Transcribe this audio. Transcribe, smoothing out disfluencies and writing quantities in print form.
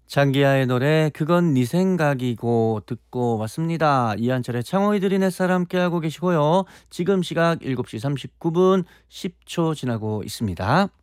장기하의 노래 그건 네 생각이고 듣고 왔습니다. 이한철의 창호이 들린 햇살 함께하고 계시고요. 지금 시각 7시 39분 10초 지나고 있습니다.